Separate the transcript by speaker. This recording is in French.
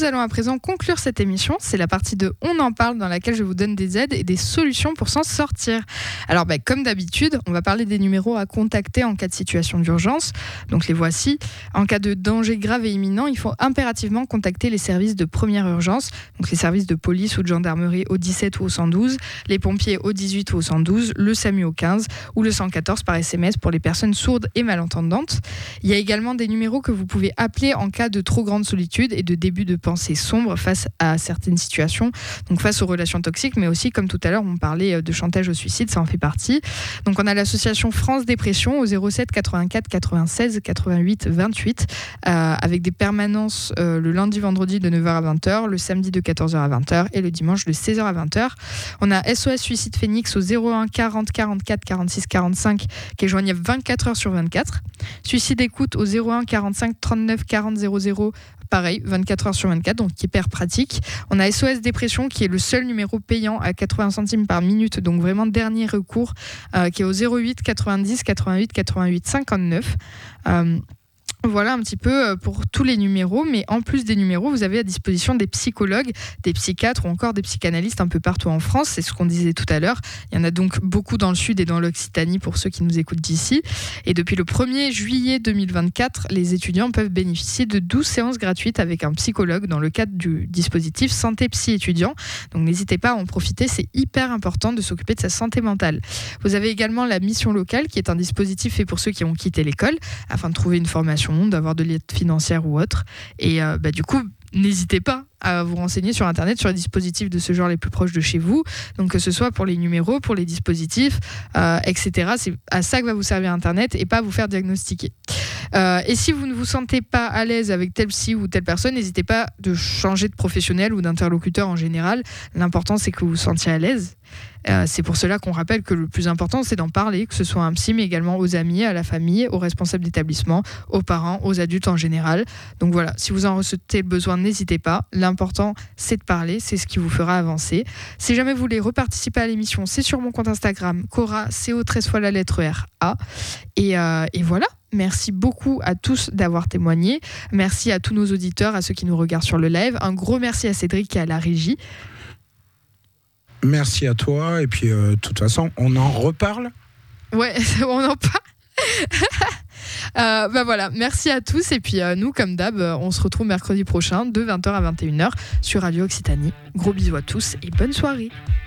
Speaker 1: nous allons à présent conclure cette émission. C'est la partie de On en parle dans laquelle je vous donne des aides et des solutions pour s'en sortir. Alors, comme d'habitude, on va parler des numéros à contacter en cas de situation d'urgence. Donc, les voici. En cas de danger grave et imminent, il faut impérativement contacter les services de première urgence, donc les services de police ou de gendarmerie au 17 ou au 112, les pompiers au 18 ou au 112, le SAMU au 15 ou le 114 par SMS pour les personnes sourdes et malentendantes. Il y a également des numéros que vous pouvez appeler en cas de trop grande solitude et de début de pensée sombre face à certaines situations, donc face aux relations toxiques, mais aussi, comme tout à l'heure, on parlait de chantage au suicide, ça en fait partie. Donc on a l'association France Dépression au 07 84 96 88 28, avec des permanences le lundi, vendredi de 9h à 20h, le samedi de 14h à 20h et le dimanche de 16h à 20h. On a SOS Suicide Phoenix au 01 40 44 46 45 qui est joignable 24 heures sur 24. Suicide Écoute au 01 45 39 40 00, pareil, 24 heures sur 24, donc hyper pratique. On a SOS Dépression qui est le seul numéro payant à 80 centimes par minute, donc vraiment dernier recours, qui est au 08 90 88 88 59. Voilà un petit peu pour tous les numéros, mais en plus des numéros, vous avez à disposition des psychologues, des psychiatres ou encore des psychanalystes un peu partout en France. C'est ce qu'on disait tout à l'heure. Il y en a donc beaucoup dans le Sud et dans l'Occitanie pour ceux qui nous écoutent d'ici. Et depuis le 1er juillet 2024, les étudiants peuvent bénéficier de 12 séances gratuites avec un psychologue dans le cadre du dispositif Santé Psy étudiant. Donc n'hésitez pas à en profiter, c'est hyper important de s'occuper de sa santé mentale. Vous avez également la mission locale qui est un dispositif fait pour ceux qui ont quitté l'école afin de trouver une formation, d'avoir de l'aide financière ou autre. Et du coup, n'hésitez pas à vous renseigner sur Internet sur les dispositifs de ce genre les plus proches de chez vous. Donc que ce soit pour les numéros, pour les dispositifs, etc. C'est à ça que va vous servir Internet et pas à vous faire diagnostiquer. Et si vous ne vous sentez pas à l'aise avec tel psy ou telle personne, n'hésitez pas de changer de professionnel ou d'interlocuteur en général. L'important, c'est que vous vous sentiez à l'aise. C'est pour cela qu'on rappelle que le plus important, c'est d'en parler, que ce soit un psy, mais également aux amis, à la famille, aux responsables d'établissement, aux parents, aux adultes en général. Donc voilà, si vous en ressentez le besoin, n'hésitez pas. L'important, c'est de parler, c'est ce qui vous fera avancer. Si jamais vous voulez reparticiper à l'émission, c'est sur mon compte Instagram, Cora, CO 13 fois la lettre R, A. Et voilà. Merci beaucoup à tous d'avoir témoigné. Merci à tous nos auditeurs, à ceux qui nous regardent sur le live. Un gros merci à Cédric qui est à la régie.
Speaker 2: Merci à toi. Et puis, de toute façon, on en reparle.
Speaker 1: Ouais, on en parle. Voilà, merci à tous. Et puis, nous, comme d'hab, on se retrouve mercredi prochain de 20h à 21h sur Radio Occitanie. Gros bisous à tous et bonne soirée.